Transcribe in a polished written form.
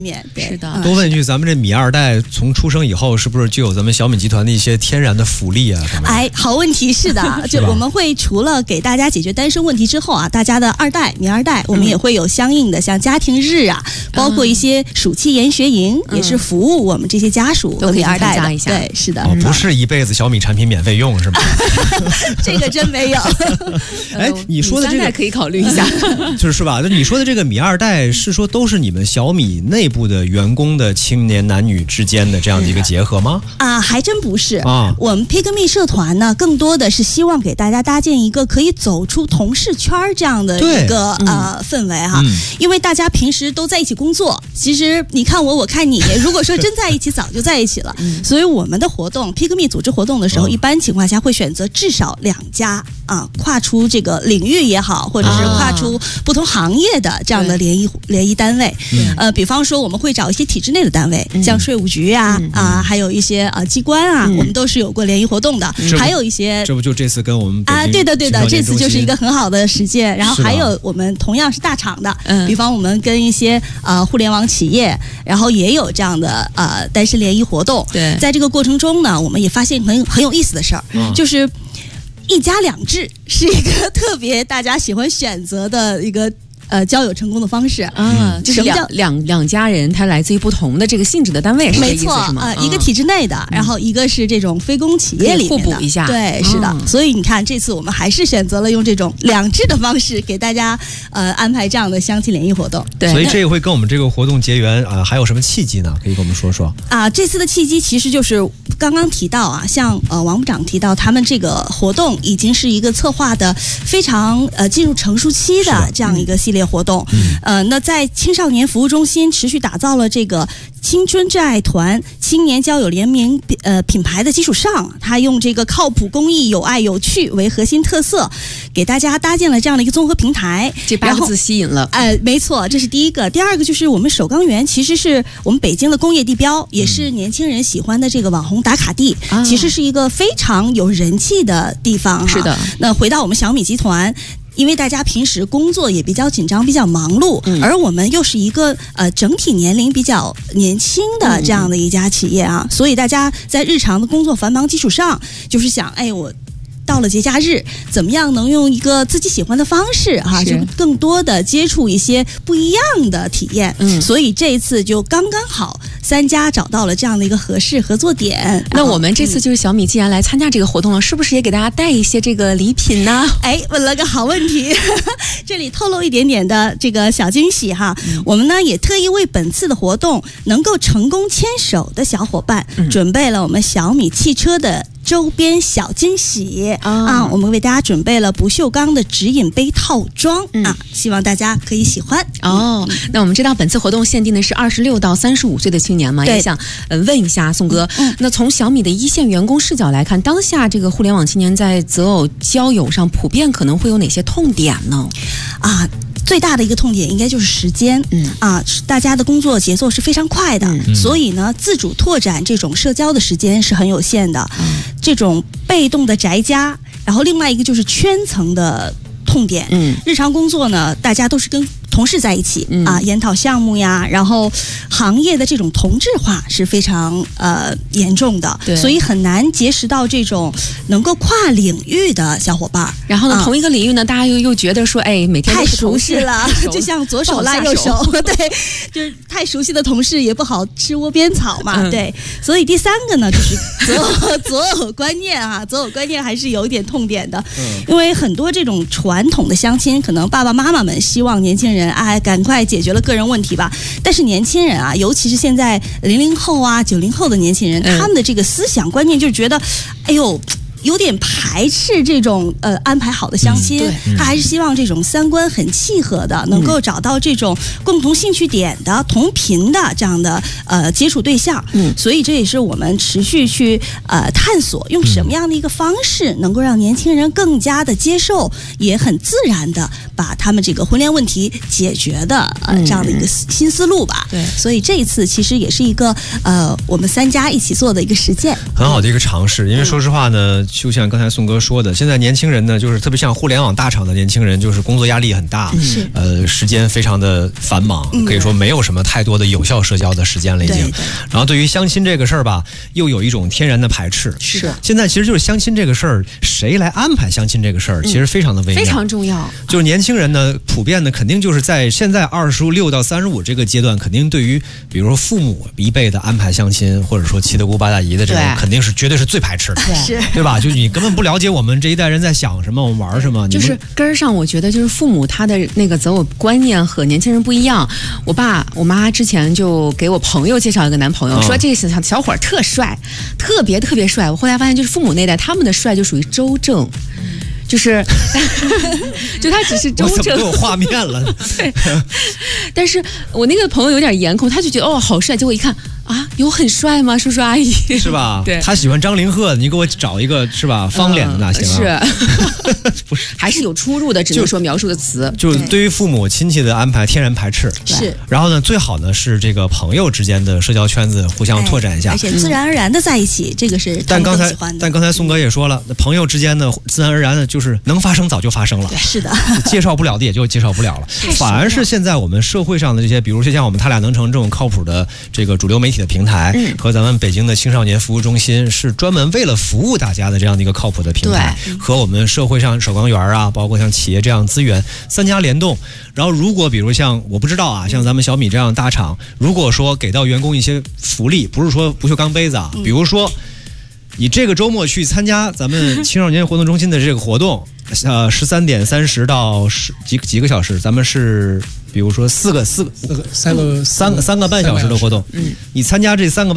是的， 多问一句，咱们这米二代从出生以后，是不是就有咱们小米集团的一些天然的福利啊？ 哎，好问题，是的，就我们会除了给大家解决单身问题之后啊，大家的米二代，我们也会有相应的像家庭日啊，包括一些暑期研学营，也是服务我们这些家属和米二代的。对，是的， 不是一辈子小米产品免费用是吗？ 这个真没有。 哎，你说的这个可以考虑一下， 是吧？你说的这个米二代是说都是你们小米内部的员工的青年男女之间的这样的一个结合吗？ 啊，还真不是啊。我们 Pigme 社团呢，更多的是希望给大家搭建一个可以走出同事圈这样的一个氛围哈。因为大家平时都在一起工作，其实你看我看你，如果说真在一起，早就在一起了。所以我们的活动 Pigme 组织活动的时候，一般情况下会选择至少2家啊，跨出这个领域也好，或者是跨出不同行业的这样的联谊单位。比方说我们会找一些体制内的单位，像税务局啊，还有一些机关啊，我们都是有过联谊活动的。还有一些， 这不就这次跟我们啊，对的，这次就是一个很好的实践。然后还有我们同样是大厂的，比方我们跟一些互联网企业，然后也有这样的单身联谊活动。 对， 在这个过程中呢，我们也发现很有意思的事儿，就是1家2制是一个特别大家喜欢选择的一个。交友成功的方式啊，就是两家人，他来自于不同的这个性质的单位， 没错一个体制内的，然后一个是这种非公企业里面的， 互补一下。 对，是的。所以你看，这次我们还是选择了用这种2制的方式给大家安排这样的相亲联谊活动。 对，所以这个会跟我们这个活动结缘啊，还有什么契机呢？可以跟我们说说啊。这次的契机其实就是刚刚提到啊，像王部长提到，他们这个活动已经是一个策划的非常进入成熟期的这样一个系列活动。那在青少年服务中心持续打造了这个青春挚爱团青年交友联名品牌的基础上，他用这个靠谱、公益、有爱、有趣为核心特色，给大家搭建了这样的一个综合平台。 这8个字吸引了。 没错，这是第一个。第二个就是我们首钢园其实是我们北京的工业地标，也是年轻人喜欢的这个网红打卡地，其实是一个非常有人气的地方。 是的。 那回到我们小米集团。因为大家平时工作也比较紧张、比较忙碌，而我们又是一个整体年龄比较年轻的这样的一家企业啊，所以大家在日常的工作繁忙基础上，就是想，哎，我到了节假日，怎么样能用一个自己喜欢的方式哈，就更多的接触一些不一样的体验。所以这一次就刚刚好，3家找到了这样的一个合适合作点。 那我们这次就是小米既然来参加这个活动了，是不是也给大家带一些这个礼品呢？ 哎，问了个好问题，这里透露一点点的这个小惊喜哈。我们呢也特意为本次的活动能够成功牵手的小伙伴，准备了我们小米汽车的周边小惊喜啊！我们为大家准备了不锈钢的直饮杯套装啊，希望大家可以喜欢哦。那我们知道本次活动限定的是26到35岁的青年嘛，也想问一下宋哥，那从小米的一线员工视角来看，当下这个互联网青年在择偶交友上普遍可能会有哪些痛点呢？啊。 最大的一个痛点应该就是时间，大家的工作节奏是非常快的，所以呢，自主拓展这种社交的时间是很有限的，这种被动的宅家，然后另外一个就是圈层的痛点，日常工作呢，大家都是跟同事在一起研讨项目呀，然后行业的这种同质化是非常严重的，所以很难结识到这种能够跨领域的小伙伴。 然后呢，同一个领域呢，大家又觉得说，哎，每天太熟悉了，就像左手拉右手，对，就是太熟悉的同事也不好吃窝边草嘛，对。所以第3个呢，就是择偶观念啊，择偶观念还是有一点痛点的，因为很多这种传统的相亲，可能爸爸妈妈们希望年轻人赶快解决了个人问题吧。但是年轻人啊，尤其是现在00后啊、90后的年轻人，他们的这个思想观念就觉得，哎呦。有点排斥这种安排好的相亲，他还是希望这种3观很契合的，能够找到这种共同兴趣点的、同频的这样的接触对象。所以这也是我们持续去探索，用什么样的一个方式能够让年轻人更加的接受，也很自然的把他们这个婚恋问题解决的这样的一个新思路吧。 对， 所以这一次其实也是一个我们3家一起做的一个实践， 很好的一个尝试。因为说实话呢。 就像刚才宋哥说的，现在年轻人呢，就是特别像互联网大厂的年轻人，就是工作压力很大，时间非常的繁忙，可以说没有什么太多的有效社交的时间了已经。然后对于相亲这个事儿吧，又有一种天然的排斥。 是， 现在其实就是相亲这个事儿，谁来安排相亲这个事儿，其实非常的微妙， 非常重要。 就是年轻人呢，普遍的肯定就是在现在26到35这个阶段，肯定对于比如说父母一辈的安排相亲，或者说七大姑八大姨的这种，肯定是绝对是最排斥的，对吧？就你根本不了解我们这一代人在想什么，我们玩什么。 就是根儿上，我觉得就是父母他的那个择偶观念和年轻人不一样。我爸我妈之前就给我朋友介绍一个男朋友，说这小伙儿特帅，特别帅。我后来发现，就是父母那代他们的帅就属于周正。就是就他只是周正， 都有画面了。 但是我那个朋友有点颜控，他就觉得哦好帅，结果一看啊，有很帅吗？叔叔阿姨是吧？ 对， 他喜欢张凌赫，你给我找一个是吧？方脸的那行啊？是，不是还是有出入的，只能说描述的词。 就对于父母亲戚的安排，天然排斥。 是。 然后呢，最好呢是这个朋友之间的社交圈子互相拓展一下， 而且自然而然的在一起，这个是他们更喜欢的。 但刚才宋哥也说了，朋友之间的自然而然的就是能发生早就发生了。 是的， 介绍不了的也就介绍不了了。反而是现在我们社会上的这些，比如说像我们他俩能成这种靠谱的这个主流媒体的平台，和咱们北京的青少年服务中心是专门为了服务大家的这样的一个靠谱的平台，和我们社会上首钢园啊，包括像企业这样资源三家联动。然后如果比如像我不知道啊，像咱们小米这样大厂，如果说给到员工一些福利，不是说不锈钢杯子啊，比如说你这个周末去参加咱们青少年活动中心的这个活动，13点30到几个小时，咱们是比如说3个半小时的活动，你参加这3个